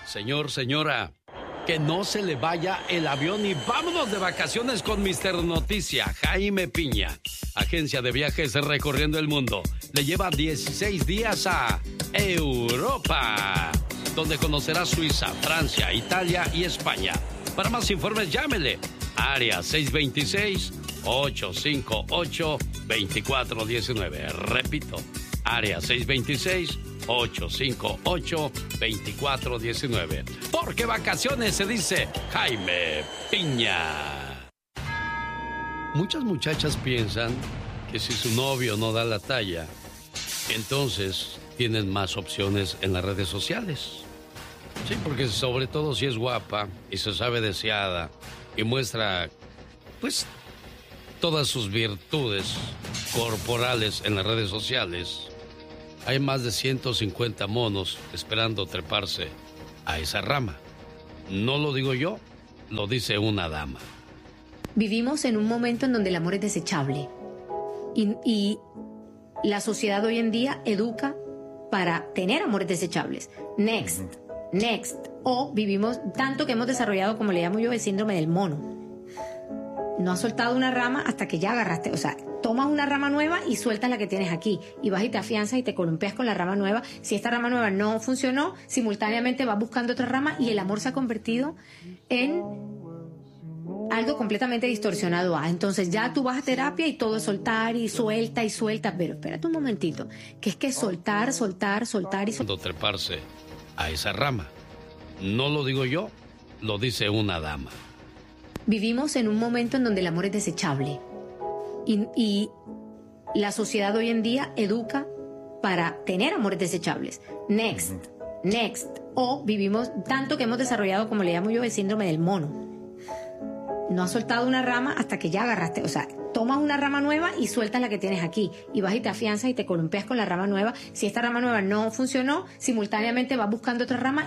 Señor, señora, que no se le vaya el avión y vámonos de vacaciones con Mister Noticia, Jaime Piña. Agencia de viajes recorriendo el mundo. Le lleva 16 días a Europa, donde conocerá Suiza, Francia, Italia y España. Para más informes, llámele. Área 626-858-2419. Repito, área 626-858-2419. Porque vacaciones se dice Jaime Piña. Muchas muchachas piensan que si su novio no da la talla, entonces tienen más opciones en las redes sociales. Sí, porque sobre todo si es guapa y se sabe deseada y muestra, pues, todas sus virtudes corporales en las redes sociales, hay más de 150 monos esperando treparse a esa rama. No lo digo yo, lo dice una dama. Vivimos en un momento en donde el amor es desechable y la sociedad hoy en día educa para tener amores desechables. Next. O vivimos tanto que hemos desarrollado, como le llamo yo, el síndrome del mono. No has soltado una rama hasta que ya agarraste, o sea, tomas una rama nueva y sueltas la que tienes aquí y vas y te afianzas y te columpias con la rama nueva. Si esta rama nueva no funcionó, simultáneamente vas buscando otra rama y el amor se ha convertido en algo completamente distorsionado. Entonces ya tú vas a terapia y todo es soltar y suelta, pero espérate un momentito, que es que soltar y soltar. Treparse a esa rama. No lo digo yo, lo dice una dama. Vivimos en un momento en donde el amor es desechable y la sociedad hoy en día educa para tener amores desechables. Next. O vivimos tanto que hemos desarrollado, como le llamo yo, el síndrome del mono. No has soltado una rama hasta que ya agarraste, o sea, tomas una rama nueva y sueltas la que tienes aquí y vas y te afianzas y te columpias con la rama nueva. Si esta rama nueva no funcionó, simultáneamente vas buscando otra rama